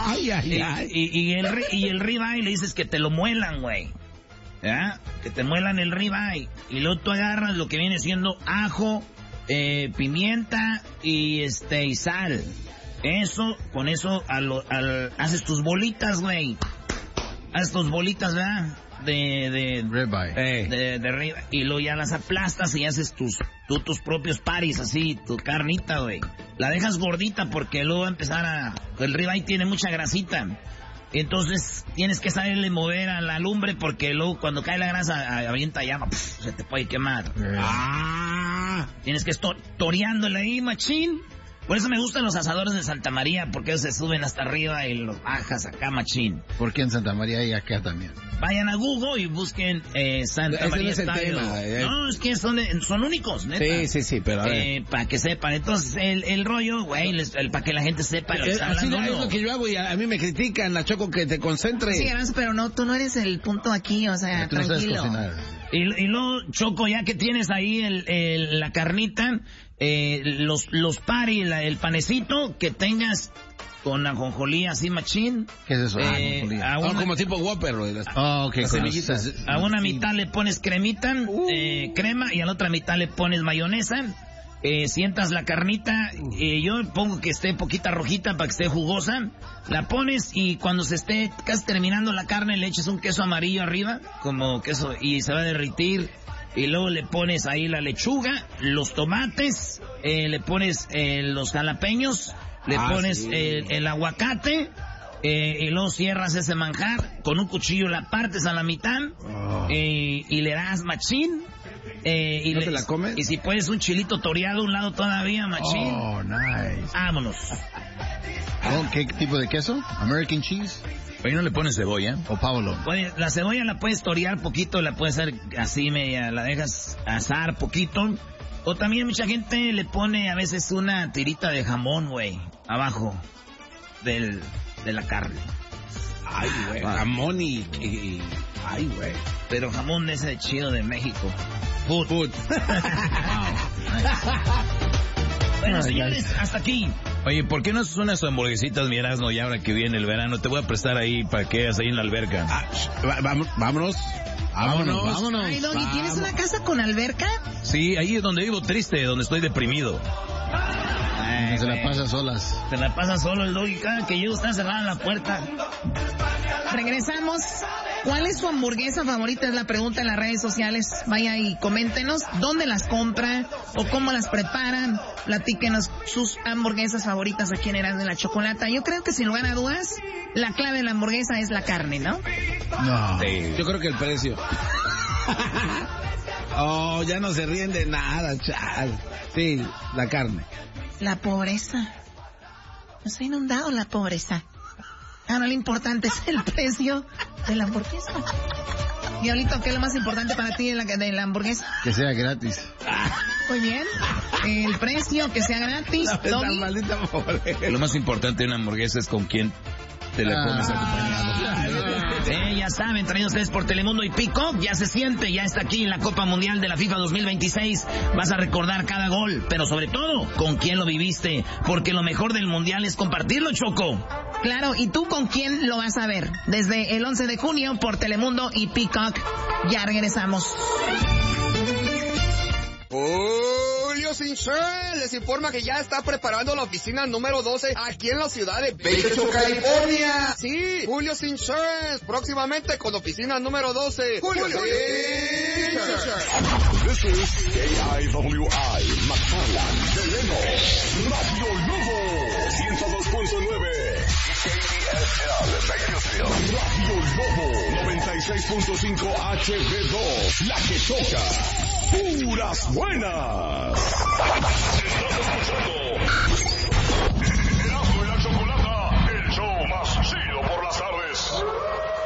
Y el ribeye le dices que te lo muelan, güey. ¿Ya? Que te muelan el ribeye. Y luego tú agarras lo que viene siendo ajo, pimienta y sal. Con eso haces tus bolitas, güey. Haces tus bolitas, ¿verdad? De ribeye. Y luego ya las aplastas y haces tus propios paris, así, tu carnita, güey. La dejas gordita porque luego va a empezar el ribeye tiene mucha grasita. Entonces tienes que saberle mover a la lumbre porque luego cuando cae la grasa avienta llama, se te puede quemar. Tienes que estar toreándole ahí, machín. Por eso me gustan los asadores de Santa María, porque ellos se suben hasta arriba y los bajas acá, machín. ¿Por qué en Santa María y acá también? Vayan a Google y busquen Santa María Style. No, es que son únicos, neta. Sí, pero a ver. Para que sepan. Entonces, el rollo, güey, para que la gente sepa lo que está hablando. Así es lo que yo hago y a mí me critican, la Choco, que te concentres. Sí, pero no, tú no eres el punto aquí, o sea, tranquilo. Y luego, Choco, ya que tienes ahí la carnita, los pari, el panecito que tengas con ajonjolí así machín. ¿Qué es eso? Como tipo Whopper. Okay, a una mitad le pones cremita, crema, y a la otra mitad le pones mayonesa. Sientas la carnita, yo pongo que esté poquita rojita para que esté jugosa. La pones y cuando se esté casi terminando la carne le echas un queso amarillo arriba, como queso, y se va a derritir. Y luego le pones ahí la lechuga, los tomates, le pones los jalapeños, le pones el aguacate, y luego cierras ese manjar, con un cuchillo la partes a la mitad, y le das machín. ¿No te la comes? Y si puedes un chilito toreado a un lado todavía, machín. Oh, nice. Vámonos. ¿Qué tipo de queso? American cheese. ¿Oye, no le pones cebolla? ¿O Pablo? La cebolla la puedes torear poquito, la puedes hacer así media, la dejas asar poquito. O también mucha gente le pone a veces una tirita de jamón, güey, abajo de la carne. Ay, güey, jamón y... Ay, güey. Pero jamón ese chido de México. Food. Wow. Bueno, señores, hasta aquí. Oye, ¿por qué no haces unas hamburguesitas, mi Erasmo, y ahora que viene el verano? Te voy a prestar ahí para que hagas ahí en la alberca. Vámonos. Ay, Doggy, ¿tienes una casa con alberca? Sí, ahí es donde vivo triste, donde estoy deprimido. Se la pasa solas. Se la pasa solo el Doggy. Cada que llego está cerrada la puerta. Regresamos. ¿Cuál es su hamburguesa favorita? Es la pregunta en las redes sociales. Vaya y coméntenos dónde las compra o cómo las preparan. Platíquenos sus hamburguesas favoritas aquí en Erasmo de la Chocolata. Yo creo que sin lugar a dudas, la clave de la hamburguesa es la carne, ¿no? No. Sí. Yo creo que el precio. Oh, ya no se ríen de nada, chal. Sí, la carne. La pobreza. Nos ha inundado la pobreza. Ahora lo importante es el precio de la hamburguesa. Diablito, ¿qué es lo más importante para ti de la hamburguesa? Que sea gratis. Muy bien. El precio, que sea gratis. Lo más importante de una hamburguesa es con quién te la comes acompañado. Ya saben, traídos ustedes por Telemundo y Peacock. Ya se siente, ya está aquí en la Copa Mundial de la FIFA 2026. Vas a recordar cada gol, pero sobre todo, con quién lo viviste. Porque lo mejor del Mundial es compartirlo, Choco. Claro, ¿y tú con quién lo vas a ver? Desde el 11 de junio por Telemundo y Peacock. Ya regresamos. Julio Sinchel les informa que ya está preparando la oficina número 12 aquí en la ciudad de Bakersfield, California. Sí, Julio Sinchel, próximamente con oficina número 12. Julio Sinchel. This is KIWI, McFarland, Deleno, Radio Lobo, 102.9. KDSL, Bakersfield, Radio Lobo, 96.5 HB2, la que toca. ¡Puras buenas!